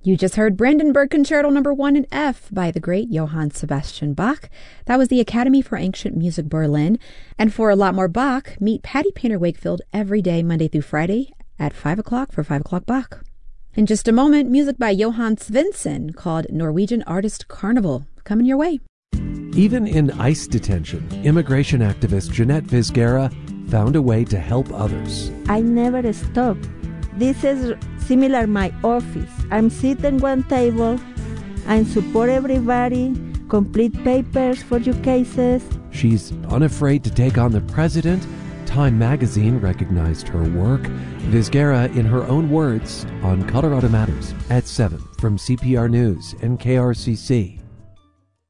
You just heard Brandenburg Concerto No. 1 in F by the great Johann Sebastian Bach. That was the Academy for Ancient Music Berlin. And for a lot more Bach, meet Patty Painter Wakefield every day, Monday through Friday at 5 o'clock for 5 o'clock Bach. In just a moment, music by Johan Svensson called Norwegian Artist Carnival. Coming your way. Even in ICE detention, immigration activist Jeanette Vizgera found a way to help others. I never stop. This is similar my office. I'm sitting one table and support everybody, complete papers for your cases. She's unafraid to take on the president. Time magazine recognized her work. Vizgera, in her own words, on Colorado Matters at 7 from CPR News and KRCC.